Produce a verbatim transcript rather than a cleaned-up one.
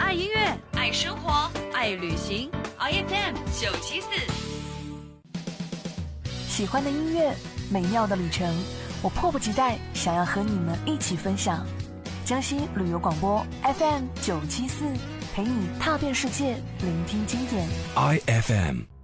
爱音乐，爱生活，爱旅行。I F M 九七四， 喜欢的音乐，美妙的旅程，我迫不及待想要和你们一起分享。江西旅游广播 F M 九七四，陪你踏遍世界，聆听经典。 I F M